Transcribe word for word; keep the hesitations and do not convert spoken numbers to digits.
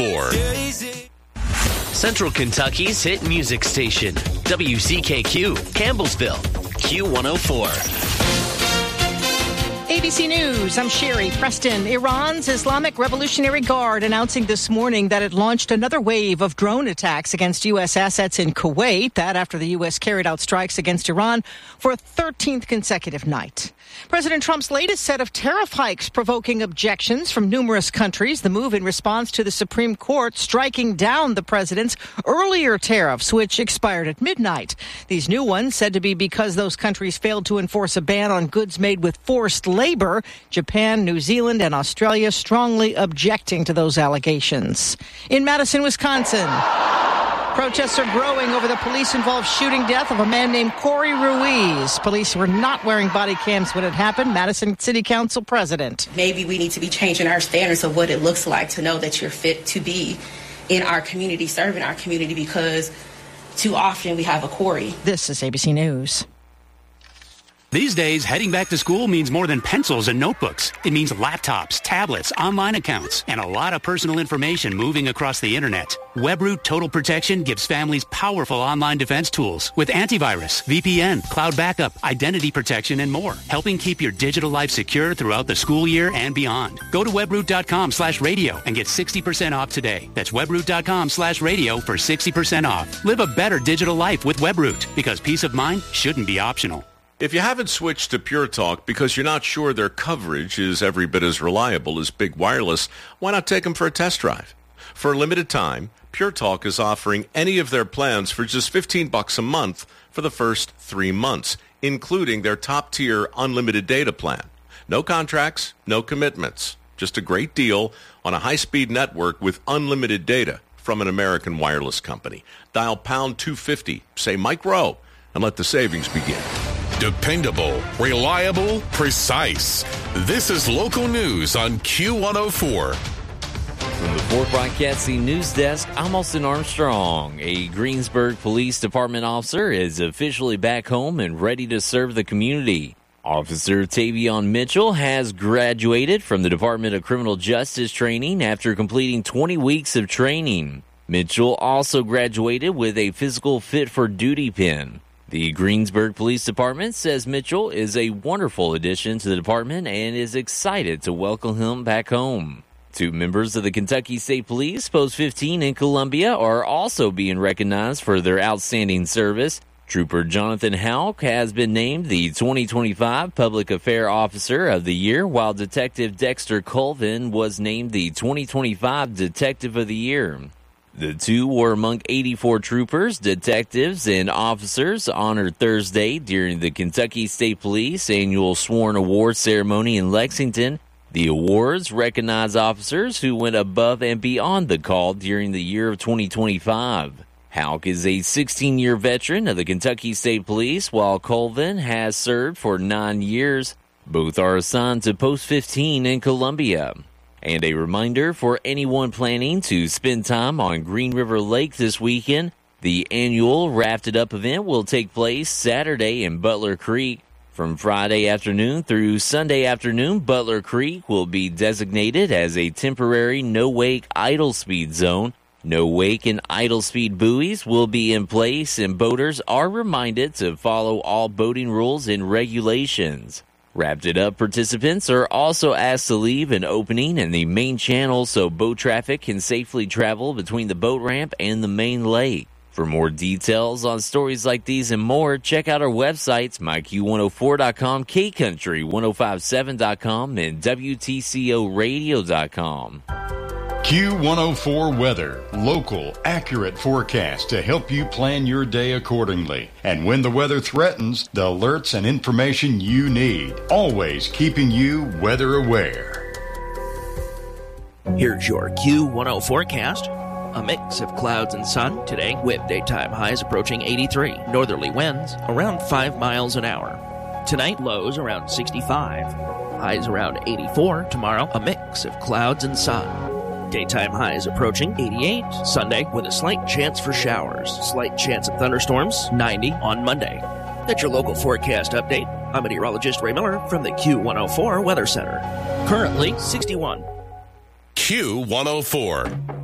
four. Central Kentucky's hit music station. W C K Q, Campbellsville. Q one oh four. A B C News, I'm Sherry Preston. Iran's Islamic Revolutionary Guard announcing this morning that it launched another wave of drone attacks against U S assets in Kuwait. That after the U S carried out strikes against Iran for a thirteenth consecutive night. President Trump's latest set of tariff hikes provoking objections from numerous countries. The move in response to the Supreme Court striking down the president's earlier tariffs, which expired at midnight. These new ones said to be because those countries failed to enforce a ban on goods made with forced labor. Japan, New Zealand, and Australia strongly objecting to those allegations. In Madison, Wisconsin, protests are growing over the police-involved shooting death of a man named Corey Ruiz. Police were not wearing body cams when it happened. Madison City Council president. Maybe we need to be changing our standards of what it looks like to know that you're fit to be in our community, serving our community, because too often we have a Corey. This is A B C News. These days, heading back to school means more than pencils and notebooks. It means laptops, tablets, online accounts, and a lot of personal information moving across the internet. Webroot Total Protection gives families powerful online defense tools with antivirus, V P N, cloud backup, identity protection, and more, helping keep your digital life secure throughout the school year and beyond. Go to webroot.com slash radio and get sixty percent off today. That's webroot.com slash radio for sixty percent off. Live a better digital life with Webroot, because peace of mind shouldn't be optional. If you haven't switched to Pure Talk because you're not sure their coverage is every bit as reliable as Big Wireless, why not take them for a test drive? For a limited time, Pure Talk is offering any of their plans for just fifteen bucks a month for the first three months, including their top-tier unlimited data plan. No contracts, no commitments. Just a great deal on a high-speed network with unlimited data from an American wireless company. Dial pound two fifty, say Mike Rowe, and let the savings begin. Dependable, reliable, precise. This is local news on Q one oh four. From the Fort Broadcasting News Desk, I'm Austin Armstrong. A Greensburg Police Department officer is officially back home and ready to serve the community. Officer Tavion Mitchell has graduated from the Department of Criminal Justice training after completing twenty weeks of training. Mitchell also graduated with a physical fit for duty pin. The Greensburg Police Department says Mitchell is a wonderful addition to the department and is excited to welcome him back home. Two members of the Kentucky State Police, Post fifteen in Columbia, are also being recognized for their outstanding service. Trooper Jonathan Houck has been named the twenty twenty-five Public Affairs Officer of the Year, while Detective Dexter Colvin was named the twenty twenty-five Detective of the Year. The two were among eighty-four troopers, detectives, and officers honored Thursday during the Kentucky State Police annual sworn award ceremony in Lexington. The awards recognize officers who went above and beyond the call during the year of twenty twenty-five. Houck is a sixteen-year veteran of the Kentucky State Police, while Colvin has served for nine years. Both are assigned to Post fifteen in Columbia. And a reminder for anyone planning to spend time on Green River Lake this weekend, the annual Rafted Up event will take place Saturday in Butler Creek. From Friday afternoon through Sunday afternoon, Butler Creek will be designated as a temporary no-wake idle speed zone. No-wake and idle speed buoys will be in place, and boaters are reminded to follow all boating rules and regulations. Rafted Up participants are also asked to leave an opening in the main channel so boat traffic can safely travel between the boat ramp and the main lake. For more details on stories like these and more, check out our websites, my Q one oh four dot com, K Country ten fifty-seven dot com, and W T C O radio dot com. Q one oh four weather, local, accurate forecast to help you plan your day accordingly. And when the weather threatens, the alerts and information you need, always keeping you weather aware. Here's your Q one oh forecast. A mix of clouds and sun today with daytime highs approaching eighty-three. Northerly winds around five miles an hour. Tonight, lows around sixty-five. Highs around eighty-four. Tomorrow, a mix of clouds and sun. Daytime highs approaching eighty-eight. Sunday with a slight chance for showers. Slight chance of thunderstorms. ninety on Monday. That's your local forecast update. I'm meteorologist Ray Miller from the Q one oh four Weather Center. Currently sixty-one. Q one oh four.